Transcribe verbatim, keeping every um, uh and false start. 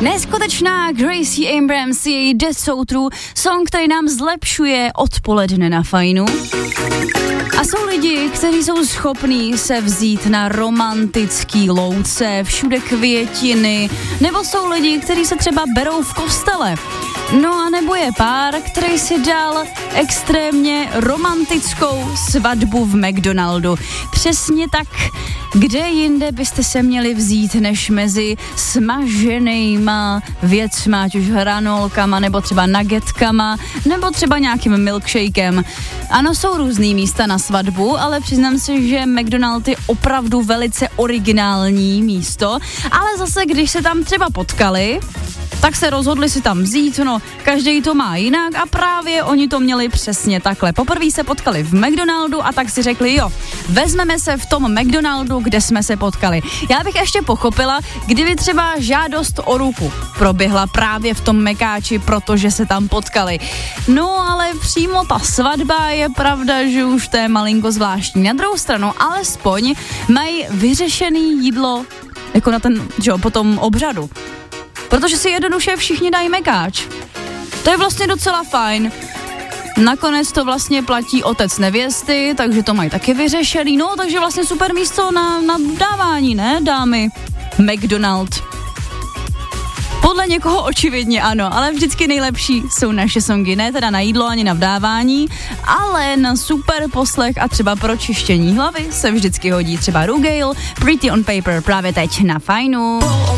Neskutečná Gracie Abrams, její Death So True, song, který nám zlepšuje odpoledne na Fajnu. A jsou lidi, kteří jsou schopní se vzít na romantický louce, všude květiny, nebo jsou lidi, kteří se třeba berou v kostele. No a nebo je pár, který si dal extrémně romantickou svatbu v McDonaldu. Přesně tak, kde jinde byste se měli vzít, než mezi smaženýma věcma, ať už hranolkama, nebo třeba nuggetkama, nebo třeba nějakým milkshakem. Ano, jsou různý místa na svatbu, ale přiznám si, že McDonald je opravdu velice originální místo, ale zase, když se tam třeba potkali, tak se rozhodli si tam vzít, no, každý to má jinak a právě oni to měli přesně takhle. Poprvé se potkali v McDonaldu a tak si řekli, jo, vezmeme se v tom McDonaldu, kde jsme se potkali. Já bych ještě pochopila, kdyby třeba žádost o ruku proběhla právě v tom mekáči, protože se tam potkali. No, ale přímo ta svatba je pravda, že už to je malinko zvláštní. Na druhou stranu, alespoň mají vyřešený jídlo, jako na ten, že jo, po tom obřadu. Protože si jednoduše všichni dají mekáč. To je vlastně docela fajn. Nakonec to vlastně platí otec nevěsty, takže to mají taky vyřešený. No, takže vlastně super místo na, na dávání, ne, dámy? McDonald. Podle někoho očividně ano, ale vždycky nejlepší jsou naše songy, ne teda na jídlo ani na vdávání, ale na super poslech a třeba pro čištění hlavy se vždycky hodí třeba Rugale, Pretty on Paper právě teď na Fajnu.